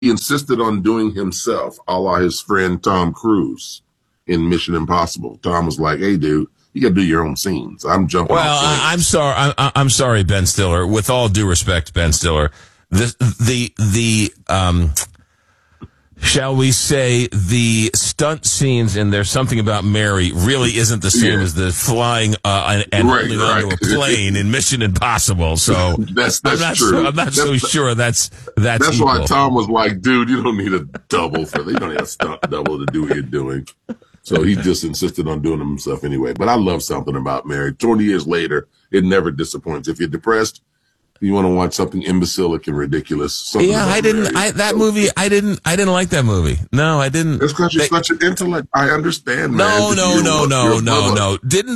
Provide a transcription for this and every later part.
insisted on doing himself, a la his friend Tom Cruise in Mission Impossible. Tom was like, "Hey, dude, you got to do your own scenes. I'm jumping." Well, I'm sorry. I'm sorry, Ben Stiller. With all due respect, Ben Stiller, shall we say, the stunt scenes in There's Something About Mary really isn't the same as the flying and holding onto a plane in Mission Impossible. So that's true. I'm not so sure that's equal. Why Tom was like, dude, you don't need a double for that. You don't need a stunt double to do what you're doing. So he just insisted on doing them himself anyway. But I love Something About Mary. 20 years later, it never disappoints. If you're depressed, you want to watch something imbecilic and ridiculous. I didn't like that movie. No, I didn't. It's because you're such an intellect. I understand, man. No. Didn't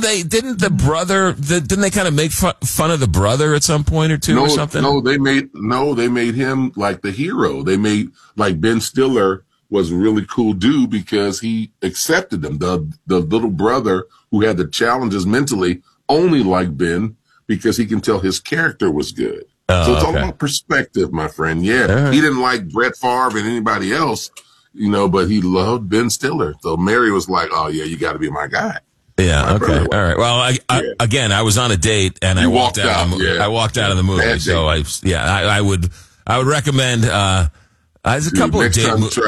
they kind of make fun of the brother at some point or two or something? No, they made him like the hero. They made, like, Ben Stiller was a really cool dude because he accepted them. The little brother who had the challenges mentally only liked Ben because he can tell his character was good. So it's all about perspective, my friend. Yeah. He didn't like Brett Favre and anybody else, but he loved Ben Stiller. So Mary was like, "Oh yeah, you got to be my guy." Yeah. Okay. All right. Well, again, I was on a date and I walked out. I walked out of the movie. So I would recommend, there's a couple of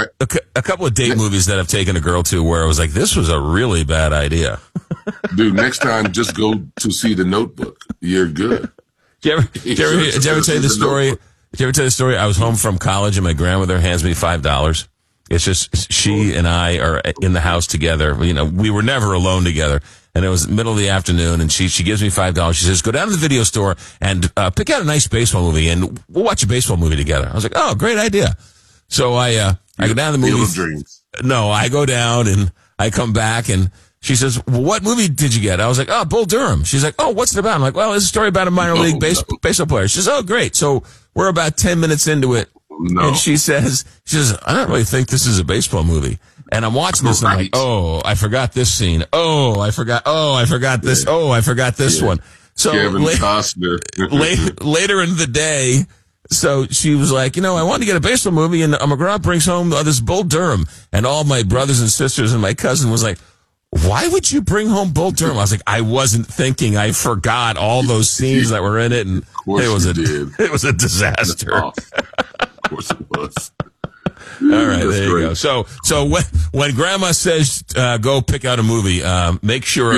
date movies that I've taken a girl to where I was like, this was a really bad idea. Dude, next time just go to see The Notebook. You're good. Did you ever tell you the story? Did you ever tell the story? I was home from college and my grandmother hands me $5. It's just she and I are in the house together. We were never alone together. And it was the middle of the afternoon, and she gives me $5. She says, "Go down to the video store and pick out a nice baseball movie, and we'll watch a baseball movie together." I was like, "Oh, great idea." So I go down to the movie. No, I go down and I come back and she says, "Well, what movie did you get?" I was like, "Oh, Bull Durham." She's like, "Oh, what's it about?" I'm like, "Well, it's a story about a minor league baseball player." She says, "Oh, great." So we're about 10 minutes into it. And she says, "I don't really think this is a baseball movie." And I'm watching this and I'm like, "Oh, I forgot this scene. Oh, I forgot this. Oh, I forgot this one." So Costner. later in the day, so she was like, I wanted to get a baseball movie, and McGraw brings home this Bull Durham. And all my brothers and sisters and my cousin was like, "Why would you bring home Bull Durham?" I was like, "I wasn't thinking. I forgot all those scenes that were in it." And it was a disaster. Of course it was. All right, there you go. So when Grandma says go pick out a movie, make sure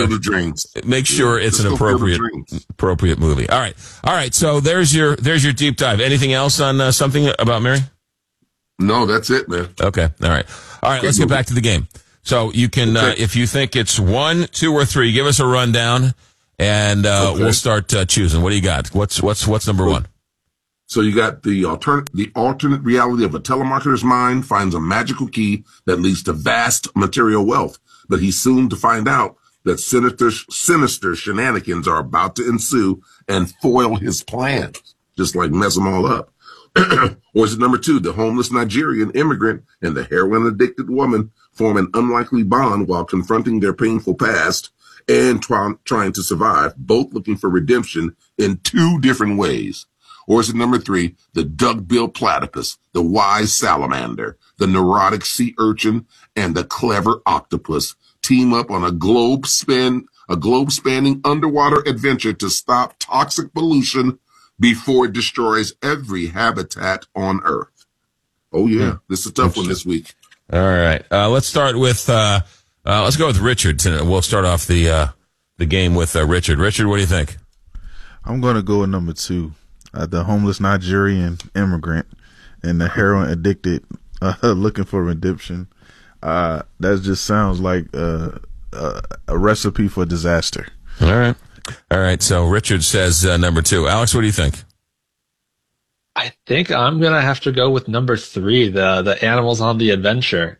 it's an appropriate movie. All right. So there's your deep dive. Anything else on Something About Mary? No, that's it, man. Okay. All right. Let's get back to the game. So you can, if you think it's 1, 2, or 3, give us a rundown, and we'll start choosing. What do you got? What's number 1? So you got the alternate reality of a telemarketer's mind finds a magical key that leads to vast material wealth, but he's soon to find out that sinister shenanigans are about to ensue and foil his plans, just like mess them all up. Or is it number 2, the homeless Nigerian immigrant and the heroin-addicted woman form an unlikely bond while confronting their painful past and trying to survive, both looking for redemption in 2 different ways? Or is it number 3, the duck-billed platypus, the wise salamander, the neurotic sea urchin, and the clever octopus team up on a globe-spanning underwater adventure to stop toxic pollution before it destroys every habitat on Earth? Oh, yeah. This is a tough one this week. All right. Let's start with, let's go with Richard. We'll start off the game with Richard. Richard, what do you think? I'm going to go with number 2. The homeless Nigerian immigrant and the heroin addicted looking for redemption. That just sounds like a recipe for disaster. All right. So Richard says number 2. Alex, what do you think? I think I'm gonna have to go with number 3, the animals on the adventure.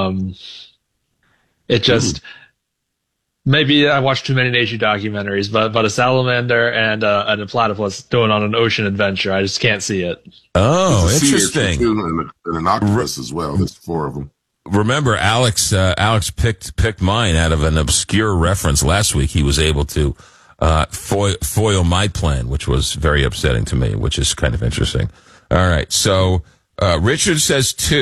It just. Maybe I watched too many nature documentaries, but a salamander and a platypus going on an ocean adventure, I just can't see it. Oh, interesting. And an octopus as well. There's 4 of them. Remember, Alex picked mine out of an obscure reference last week. He was able to foil my plan, which was very upsetting to me, which is kind of interesting. All right, so Richard says 2.